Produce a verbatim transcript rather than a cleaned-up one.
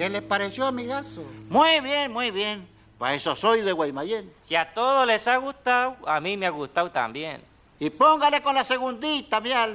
¿Qué les pareció, amigazo? Muy bien, muy bien. Para eso soy de Guaymallén. Si a todos les ha gustado, a mí me ha gustado también. Y póngale con la segundita, mi alma.